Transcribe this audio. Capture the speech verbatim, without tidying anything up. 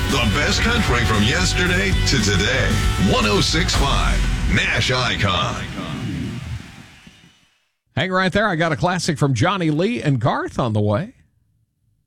The best country from yesterday to today. one oh six point five Nash Icon. Hang right there. I got a classic from Johnny Lee and Garth on the way.